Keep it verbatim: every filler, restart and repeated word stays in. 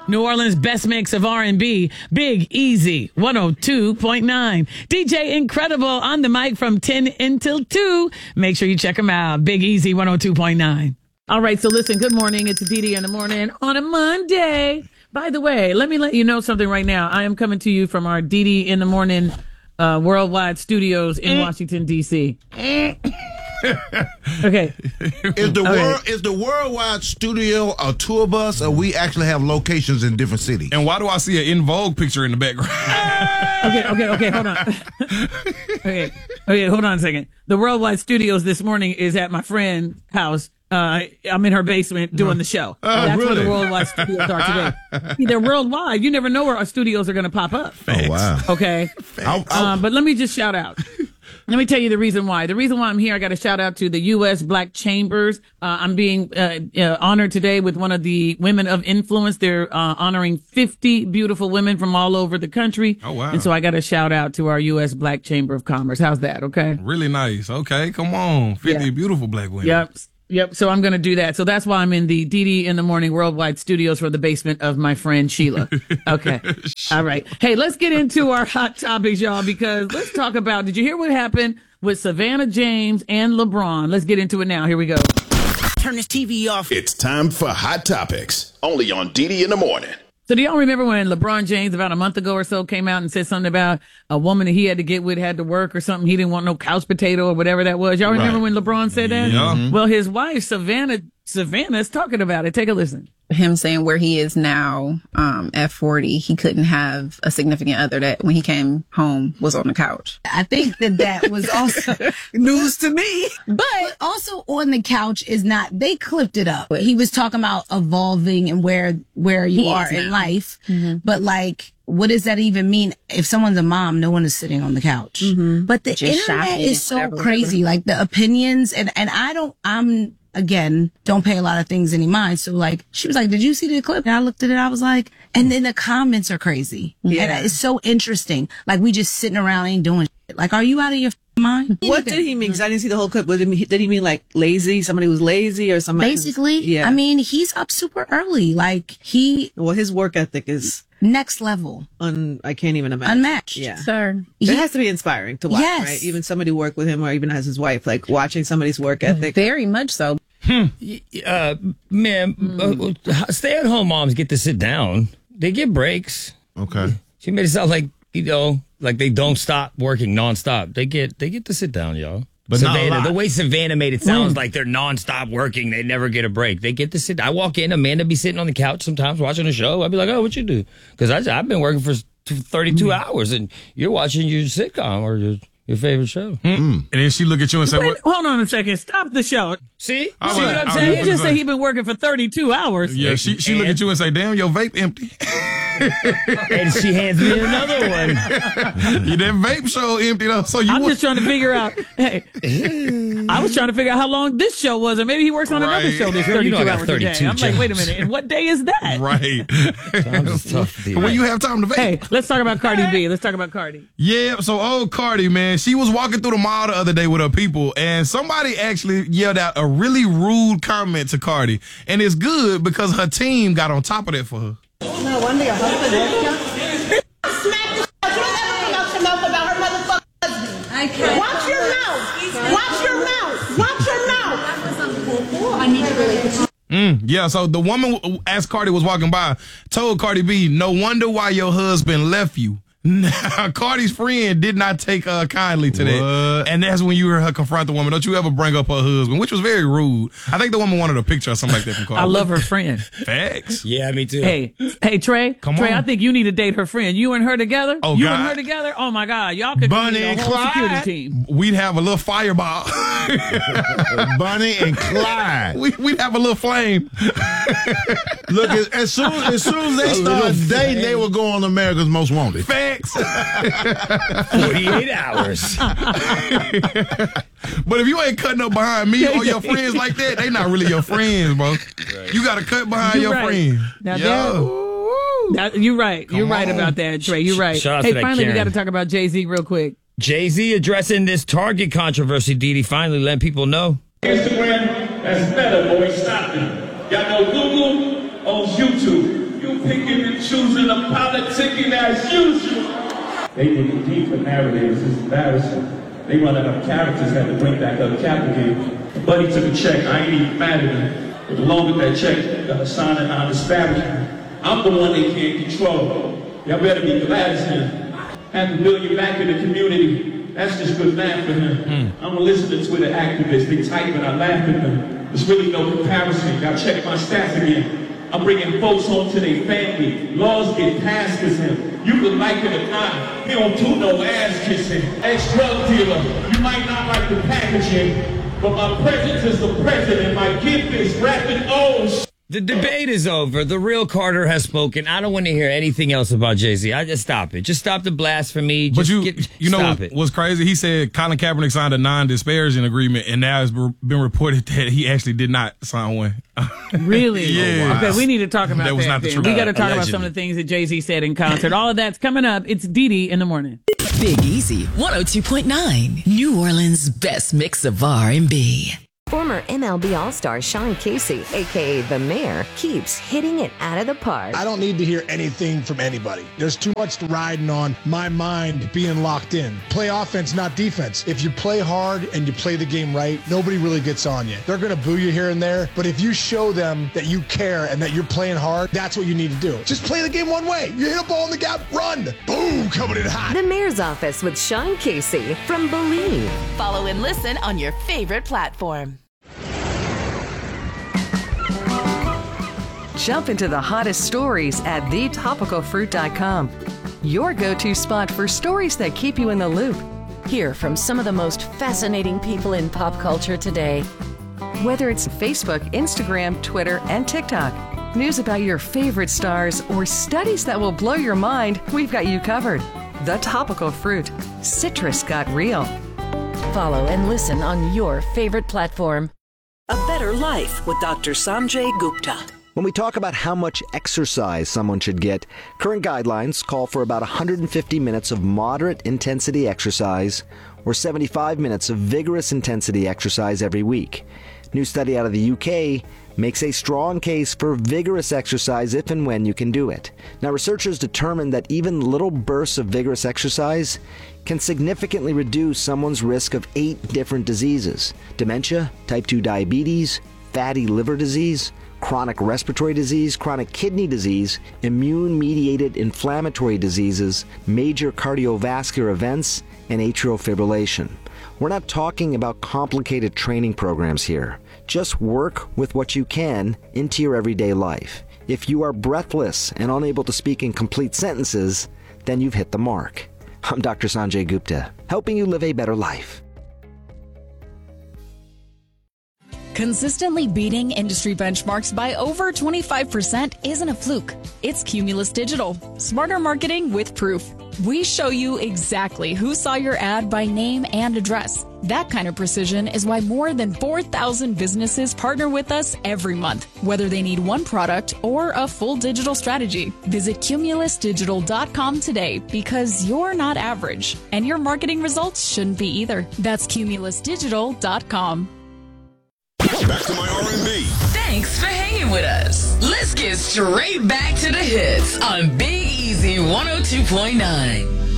New Orleans' best mix of R and B, Big Easy, one oh two point nine. D J Incredible on the mic from ten until two. Make sure you check him out. Big Easy, one oh two point nine. All right, so listen, good morning. It's Didi in the morning on a Monday. By the way, let me let you know something right now. I am coming to you from our Didi in the morning uh, worldwide studios in Washington, D C Okay. Is the okay. world is the worldwide studio a tour bus, or we actually have locations in different cities? And why do I see an In Vogue picture in the background? okay, okay, okay, hold on. okay, okay, hold on a second. The worldwide studios this morning is at my friend's house. Uh, I'm in her basement doing the show. Oh, That's really? where the worldwide studios are today. See, they're worldwide. You never know where our studios are going to pop up. Oh, wow. Okay. I'll, I'll, Um, but let me just shout out. Let me tell you the reason why. The reason why I'm here, I got to shout out to the U S Black Chambers. Uh, I'm being uh, uh, honored today with one of the women of influence. They're uh, honoring fifty beautiful women from all over the country. Oh, wow. And so I got to shout out to our U S Black Chamber of Commerce. How's that? Okay. Really nice. Okay, come on. fifty Yeah. beautiful black women. Yep. Yep. So I'm going to do that. So that's why I'm in the Didi in the Morning Worldwide Studios for the basement of my friend Sheila. Okay. All right. Hey, let's get into our hot topics, y'all, because let's talk about, did you hear what happened with Savannah James and LeBron? Let's get into it now. Here we go. Turn this T V off. It's time for Hot Topics, only on Didi in the Morning. So do y'all remember when LeBron James about a month ago or so came out and said something about a woman that he had to get with had to work or something? He didn't want no couch potato or whatever that was. Y'all remember Right. when LeBron said that? Yeah. Well, his wife, Savannah, Savannah's talking about it. Take a listen. Him saying where he is now, um, at forty, he couldn't have a significant other that when he came home was on the couch. I think that that was also News to me. but also on the couch is not, they clipped it up. He was talking about evolving and where, where you He are is in now. life. But like, what does that even mean? If someone's a mom, no one is sitting on the couch. But the Just internet shopping is so and whatever. crazy. Like the opinions and, and I don't, I'm, again, don't pay a lot of things any mind. So like, she was like, did you see the clip? And I looked at it. I was like, and then the comments are crazy. Yeah. And it's so interesting. Like we just sitting around ain't doing shit. Like, are you out of your f- mind? What did he mean? 'Cause I didn't see the whole clip. What did he mean? Did he mean like lazy? Somebody was lazy or somebody? Basically, Yeah. I mean, he's up super early. Like he well, his work ethic is next level, un. I can't even imagine. unmatched. Yeah. Sir. It has to be inspiring to watch, Yes. right? Even somebody who worked with him or even as his wife, like watching somebody's work ethic. Very much so. Uh, man, uh, stay-at-home moms get to sit down. They get breaks. okay. She made it sound like, you know, like they don't stop working nonstop. They get they get to sit down, y'all. But not a Savannah, lot. the way Savannah made it sounds like they're nonstop working. They never get a break. They get to sit. I walk in, Amanda be sitting on the couch sometimes watching a show. I'd be like, oh, what you do? Because I've been working for thirty-two hours, and you're watching your sitcom or your your favorite show. And then she look at you and say, Wait, what? hold on a second. Stop the show. See? All See right, what I'm all saying? right. He just said he been working for thirty-two hours. Yeah, she, she look at you and say, damn, your vape empty. And she hands me another one. You that vape show empty though. So you I'm wa- just trying to figure out. Hey, I was trying to figure out how long this show was, and maybe he works on another Right. show that's Girl, you thirty-two know I got hours a day. thirty-two I'm like, wait a jobs. minute, and what day is that? right. Times is tough, dude. When you have time to vape. Hey, let's talk about Cardi B. Let's talk about Cardi. Yeah, so old Cardi, man, she was walking through the mall the other day with her people, and somebody actually yelled out a really rude comment to Cardi. And it's good because her team got on top of that for her. No wonder your husband Smack the shit out. You don't ever pronounce your mouth about her motherfucking husband. I can't. Watch your mouth. Watch your mouth. Watch your mouth. That was uncalled for. I need to really Mm, yeah, so the woman, as Cardi was walking by, told Cardi B, no wonder why your husband left you. Now, Cardi's friend did not take uh, kindly to that. What? And that's when you heard her confront the woman. Don't you ever bring up her husband, which was very rude. I think the woman wanted a picture or something like that from Cardi. I love her friend. Facts. Yeah, me too. Hey, hey, Trey. Come Trey, on. I think you need to date her friend. You and her together. Oh, you God. and her together. Oh my God, y'all could Bunny be a and whole Clyde. security team. We'd have a little fireball. Bunny and Clyde. we, we'd have a little flame. Look, as, as soon as soon as they start dating, they will go on America's Most Wanted. Facts. forty-eight hours. But if you ain't cutting up behind me or your friends like that, they not really your friends, bro. You got to cut behind You're your right. friend. Now, Yo. That, you're right. Come you're right on. about that, Trey. You're right. Shout out hey, to that finally, we Karen. got to talk about Jay-Z real quick. Jay-Z addressing this Target controversy, Didi, finally letting people know. Instagram, that's Meta, boy. Stop it. Y'all know Google owns YouTube. You picking and choosing and politicking as usual. They dig deep for narratives. It's embarrassing. They run out of characters, had to bring back up Captain. Buddy took a check. I ain't even mad at him. But along with that check, got a sign of non-disparagement. I'm the one they can't control. Y'all better be glad it's him. Half a billion back in the community. That's just good math for him. Mm. I'm gonna listen to Twitter activists. They type and I laugh at them. There's really no comparison. Gotta check my stats again. I'm bringing folks home to their family. Laws get passed as him. You could like it or not. He don't do no ass kissing. Ex-drug dealer. You might not like the packaging, but my presence is the president. My gift is rapping O's. The debate is over. The real Carter has spoken. I don't want to hear anything else about Jay-Z. I just stop it. Just stop the blasphemy. Just but you, get, you know stop what, it. what's crazy? He said Colin Kaepernick signed a non-disparaging agreement, and now it's been reported that he actually did not sign one. Really? Yeah. Oh, wow. Okay, we need to talk about that. That was not the truth. We got to talk Allegedly. about some of the things that Jay-Z said in concert. All of that's coming up. It's Dee Dee in the morning. Big Easy, one oh two point nine, New Orleans' best mix of R and B. Former M L B All-Star Sean Casey, a k a. The Mayor, keeps hitting it out of the park. I don't need to hear anything from anybody. There's too much riding on my mind being locked in. Play offense, not defense. If you play hard and you play the game right, nobody really gets on you. They're going to boo you here and there, but if you show them that you care and that you're playing hard, that's what you need to do. Just play the game one way. You hit a ball in the gap, run. Boom, coming in hot. The Mayor's Office with Sean Casey from Believe. Follow and listen on your favorite platform. Jump into the hottest stories at the topical fruit dot com. Your go-to spot for stories that keep you in the loop. Hear from some of the most fascinating people in pop culture today. Whether it's Facebook, Instagram, Twitter, and TikTok, news about your favorite stars, or studies that will blow your mind, we've got you covered. The Topical Fruit. Citrus got real. Follow and listen on your favorite platform. A Better Life with Doctor Sanjay Gupta. When we talk about how much exercise someone should get, current guidelines call for about one hundred fifty minutes of moderate intensity exercise or seventy-five minutes of vigorous intensity exercise every week. New study out of the U K makes a strong case for vigorous exercise if and when you can do it. Now, researchers determined that even little bursts of vigorous exercise can significantly reduce someone's risk of eight different diseases: dementia, type two diabetes, fatty liver disease, chronic respiratory disease, chronic kidney disease, immune-mediated inflammatory diseases, major cardiovascular events, and atrial fibrillation. We're not talking about complicated training programs here. Just work with what you can into your everyday life. If you are breathless and unable to speak in complete sentences, then you've hit the mark. I'm Doctor Sanjay Gupta, helping you live a better life. Consistently beating industry benchmarks by over twenty-five percent isn't a fluke. It's Cumulus Digital. Smarter marketing with proof. We show you exactly who saw your ad by name and address. That kind of precision is why more than four thousand businesses partner with us every month, whether they need one product or a full digital strategy. Visit cumulus digital dot com today, because you're not average, and your marketing results shouldn't be either. That's cumulus digital dot com. Back to my R and B. Thanks for hanging with us. Let's get straight back to the hits on Big Easy one oh two point nine.